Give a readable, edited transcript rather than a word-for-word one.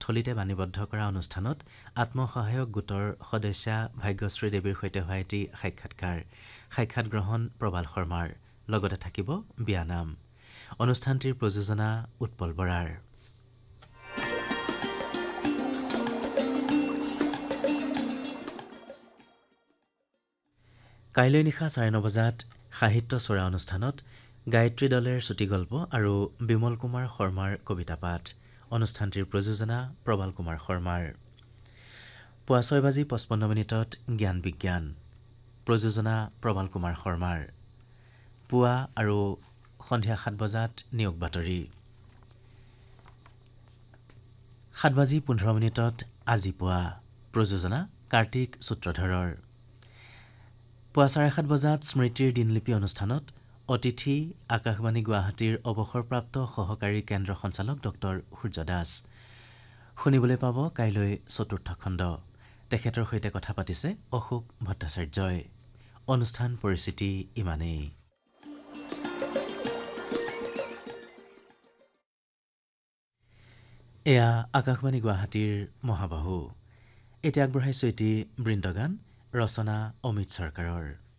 থলিতে বাণীবদ্ধ কৰা অনুষ্ঠানত আত্মসহায়ক গোটৰ সদস্যা ভাগ্যশ্ৰী দেৱীৰ সৈতে হোৱা এটি সাক্ষাৎ গ্ৰহণ প্ৰবাল শৰ্মাৰ লগতে থাকিব বিয়ানাম। অনুষ্ঠানটিৰ প্ৰযোজনা উৎপল বৰাৰ। কাইলৈ নিশা 9:30 বজাত সাহিত্য চোৰা অনুষ্ঠানত গায়ত্ৰী দলেৰ চুটিগল্প আৰু বিমল কুমাৰ শৰ্মাৰ কবিতা পাঠ। অনুষ্ঠানটিৰ প্ৰযোজনা প্ৰবাল কুমাৰ শৰ্মাৰ। পুৱা 6:55 জ্ঞান বিজ্ঞান। প্ৰযোজনা প্ৰবাল কুমাৰ শৰ্মাৰ। পুৱা আৰু সন্ধিয়া 7 বজাত নিয়োগ বাতৰি। 7:15 আজি পুৱা। প্ৰযোজনা কাৰ্তিক সূত্ৰধৰৰ। পুৱা 7:30 বজাত স্মৃতিৰ দিনলিপি অনুষ্ঠানত অতিথি আকাশবাণী গুৱাহাটীৰ অৱসৰপ্ৰাপ্ত সহকাৰী কেন্দ্ৰ সঞ্চালক ডক্টৰ সূৰ্য দাস। শুনিবলৈ পাব কাইলৈ চতুৰ্থ খণ্ড। তেখেতৰ সৈতে কথা পাতিছে অশোক ভট্টাচাৰ্যই। অনুষ্ঠান পৰিস্থিতি ইমানেই। এয়া আকাশবাণী গুৱাহাটীৰ মহাবাহু। এতিয়া আগবঢ়াইছোঁ এটি বৃন্দগান, ৰচনা অমিত চৰকাৰৰ।